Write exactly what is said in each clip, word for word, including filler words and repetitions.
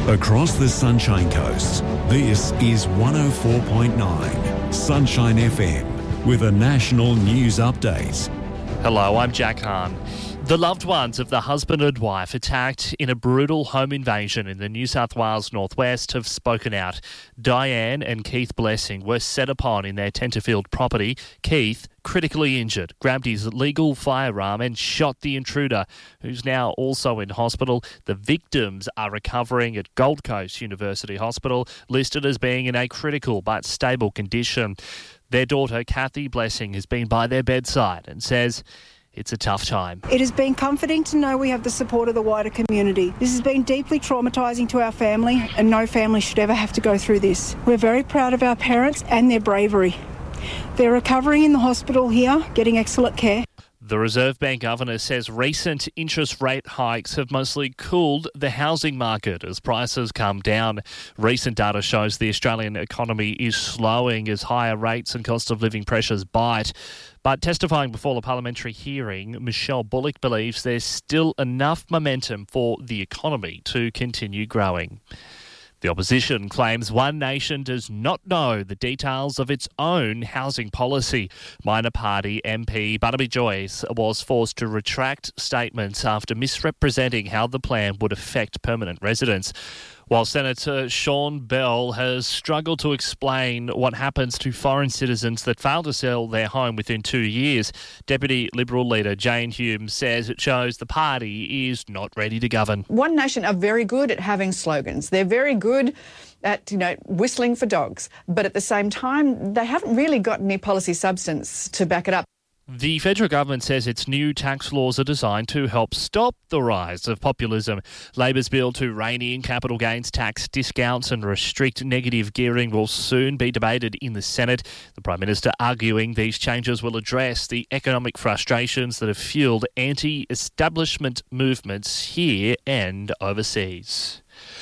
Across the Sunshine Coast, this is one oh four point nine Sunshine F M with a national news update. Hello, I'm Jack Hahn. The loved ones of the husband and wife attacked in a brutal home invasion in the New South Wales northwest have spoken out. Diane and Keith Blessing were set upon in their Tenterfield property. Keith, critically injured, grabbed his legal firearm and shot the intruder, who's now also in hospital. The victims are recovering at Gold Coast University Hospital, listed as being in a critical but stable condition. Their daughter, Kathy Blessing, has been by their bedside and says it's a tough time. It has been comforting to know we have the support of the wider community. This has been deeply traumatising to our family, and no family should ever have to go through this. We're very proud of our parents and their bravery. They're recovering in the hospital here, getting excellent care. The Reserve Bank governor says recent interest rate hikes have mostly cooled the housing market as prices come down. Recent data shows the Australian economy is slowing as higher rates and cost of living pressures bite. But testifying before the parliamentary hearing, Michelle Bullock believes there's still enough momentum for the economy to continue growing. The opposition claims One Nation does not know the details of its own housing policy. Minor Party M P Barnaby Joyce was forced to retract statements after misrepresenting how the plan would affect permanent residents. While Senator Sean Bell has struggled to explain what happens to foreign citizens that fail to sell their home within two years, Deputy Liberal leader Jane Hume says it shows the party is not ready to govern. One Nation are very good at having slogans. They're very good at, you know, whistling for dogs. But at the same time, they haven't really got any policy substance to back it up. The federal government says its new tax laws are designed to help stop the rise of populism. Labor's bill to rein in capital gains tax discounts and restrict negative gearing will soon be debated in the Senate. The Prime Minister arguing these changes will address the economic frustrations that have fueled anti-establishment movements here and overseas.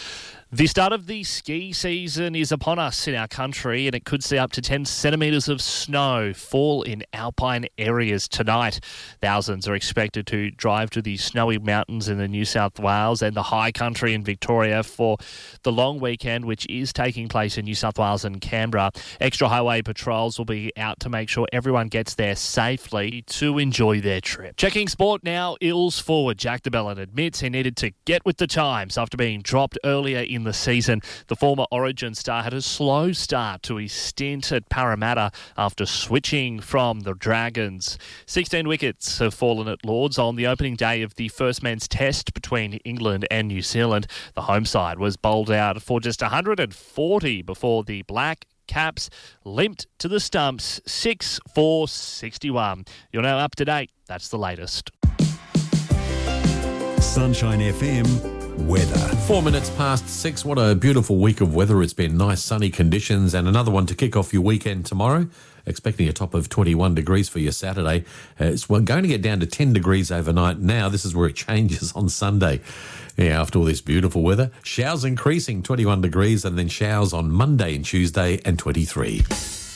The start of the ski season is upon us in our country, and it could see up to ten centimetres of snow fall in alpine areas tonight. Thousands are expected to drive to the snowy mountains in the New South Wales and the high country in Victoria for the long weekend, which is taking place in New South Wales and Canberra. Extra highway patrols will be out to make sure everyone gets there safely to enjoy their trip. Checking sport now, Eels forward Jack de Belin admits he needed to get with the times after being dropped earlier in the season. The former Origin star had a slow start to his stint at Parramatta after switching from the Dragons. sixteen wickets have fallen at Lords on the opening day of the first men's test between England and New Zealand. The home side was bowled out for just one hundred forty before the Black Caps limped to the stumps six for sixty-one. You're now up to date. That's the latest. Sunshine F M weather. Four minutes past six. What a beautiful week of weather. It's been nice sunny conditions and another one to kick off your weekend tomorrow. Expecting a top of twenty-one degrees for your Saturday. Uh, it's we're going to get down to ten degrees overnight now. This is where it changes on Sunday. Yeah, after all this beautiful weather. Showers increasing, twenty-one degrees, and then showers on Monday and Tuesday and twenty-three.